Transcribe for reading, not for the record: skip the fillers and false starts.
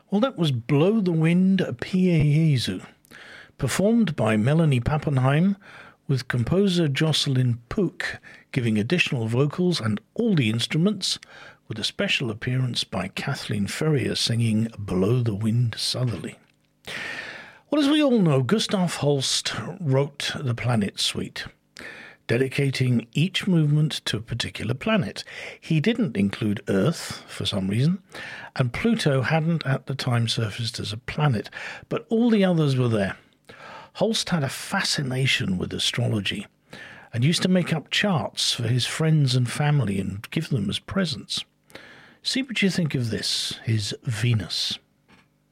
Well, that was Blow the Wind Pie Jesu, performed by Melanie Pappenheim, with composer Jocelyn Pook giving additional vocals and all the instruments, with a special appearance by Kathleen Ferrier singing Blow the Wind Southerly. Well, as we all know, Gustav Holst wrote the Planet Suite, dedicating each movement to a particular planet. He didn't include Earth for some reason, and Pluto hadn't at the time surfaced as a planet, but all the others were there. Holst had a fascination with astrology and used to make up charts for his friends and family and give them as presents. See what you think of this, his Venus.